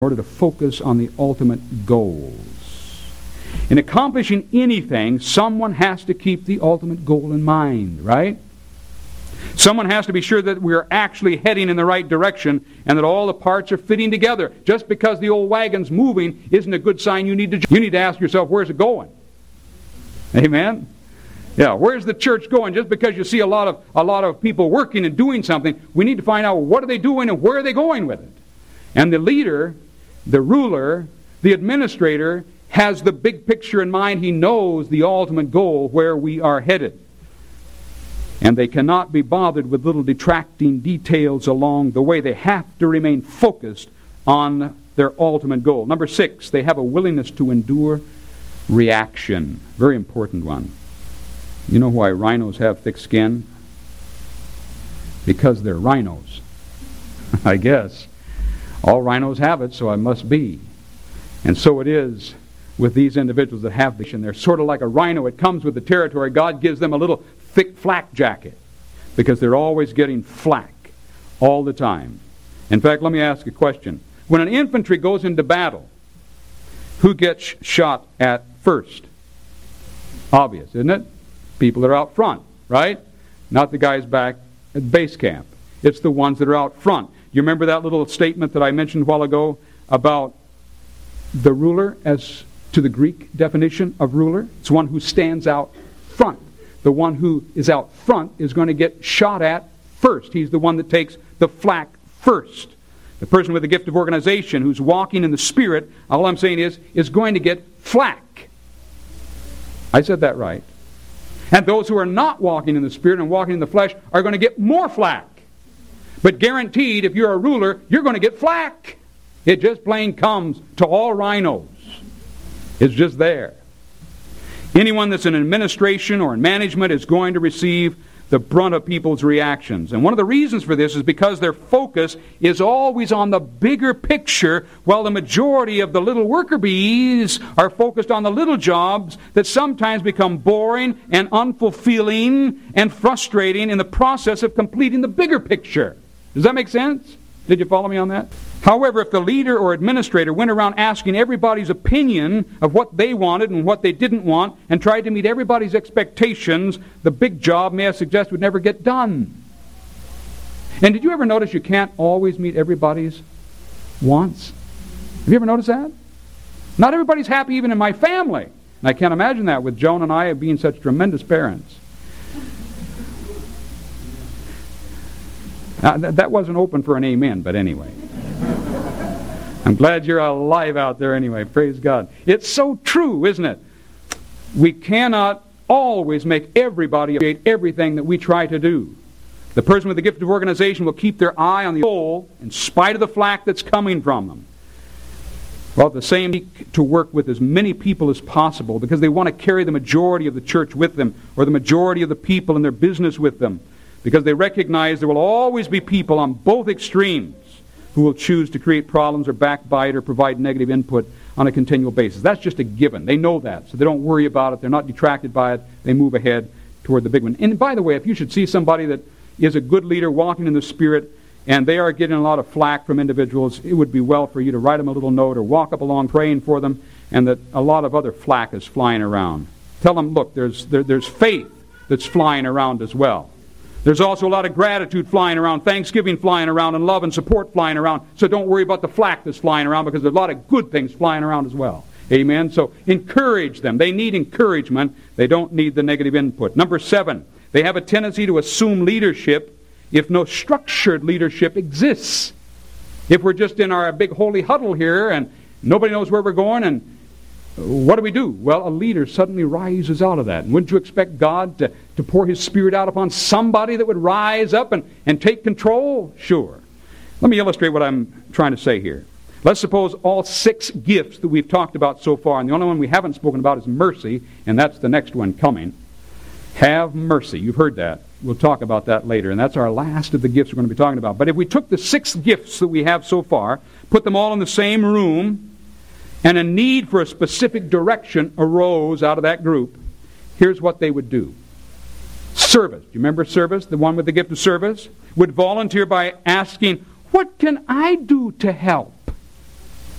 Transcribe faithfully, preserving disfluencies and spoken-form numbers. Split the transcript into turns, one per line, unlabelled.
order to focus on the ultimate goals. In accomplishing anything, someone has to keep the ultimate goal in mind, right? Someone has to be sure that we're actually heading in the right direction and that all the parts are fitting together. Just because the old wagon's moving isn't a good sign you need to you need to ask yourself, where's it going? Amen? Yeah, where's the church going? Just because you see a lot of a lot of people working and doing something, we need to find out what are they doing and where are they going with it. And the leader, the ruler, the administrator has the big picture in mind. He knows the ultimate goal, where we are headed. And they cannot be bothered with little detracting details along the way. They have to remain focused on their ultimate goal. Number six, they have a willingness to endure reaction. Very important one. You know why rhinos have thick skin? Because they're rhinos. I guess. All rhinos have it, so I must be. And so it is with these individuals that have this. And they're sort of like a rhino. It comes with the territory. God gives them a little thick flak jacket because they're always getting flak all the time. In fact, let me ask a question. When an infantry goes into battle, who gets shot at first? Obvious, isn't it? People that are out front, right? Not the guys back at base camp. It's the ones that are out front. You remember that little statement that I mentioned a while ago about the ruler as to the Greek definition of ruler? It's one who stands out front. The one who is out front is going to get shot at first. He's the one that takes the flak first. The person with the gift of organization who's walking in the Spirit, all I'm saying is, is going to get flak. I said that right. And those who are not walking in the Spirit and walking in the flesh are going to get more flak. But guaranteed, if you're a ruler, you're going to get flak. It just plain comes to all rhinos. It's just there. Anyone that's in administration or in management is going to receive the brunt of people's reactions. And one of the reasons for this is because their focus is always on the bigger picture, while the majority of the little worker bees are focused on the little jobs that sometimes become boring and unfulfilling and frustrating in the process of completing the bigger picture. Does that make sense? Did you follow me on that? However, if the leader or administrator went around asking everybody's opinion of what they wanted and what they didn't want and tried to meet everybody's expectations, the big job, may I suggest, would never get done. And did you ever notice you can't always meet everybody's wants? Have you ever noticed that? Not everybody's happy even in my family. And I can't imagine that with Joan and I being such tremendous parents. Now, th- that wasn't open for an amen, but anyway. I'm glad you're alive out there anyway. Praise God. It's so true, isn't it? We cannot always make everybody appreciate everything that we try to do. The person with the gift of organization will keep their eye on the goal in spite of the flack that's coming from them. Well, at the same time, to work with as many people as possible because they want to carry the majority of the church with them or the majority of the people in their business with them because they recognize there will always be people on both extremes who will choose to create problems or backbite or provide negative input on a continual basis. That's just a given. They know that, so they don't worry about it. They're not detracted by it. They move ahead toward the big one. And by the way, if you should see somebody that is a good leader walking in the Spirit and they are getting a lot of flack from individuals, it would be well for you to write them a little note or walk up along praying for them, and that a lot of other flack is flying around. Tell them, look, there's there, there's faith that's flying around as well. There's also a lot of gratitude flying around, thanksgiving flying around, and love and support flying around. So don't worry about the flack that's flying around because there's a lot of good things flying around as well. Amen? So encourage them. They need encouragement. They don't need the negative input. Number seven, they have a tendency to assume leadership if no structured leadership exists. If we're just in our big holy huddle here and nobody knows where we're going and what do we do? Well, a leader suddenly rises out of that. And wouldn't you expect God to, to pour His Spirit out upon somebody that would rise up and, and take control? Sure. Let me illustrate what I'm trying to say here. Let's suppose all six gifts that we've talked about so far, and the only one we haven't spoken about is mercy, and that's the next one coming. Have mercy. You've heard that. We'll talk about that later, and that's our last of the gifts we're going to be talking about. But if we took the six gifts that we have so far, put them all in the same room, and a need for a specific direction arose out of that group, here's what they would do. Service. Do you remember service? The one with the gift of service? Would volunteer by asking, what can I do to help?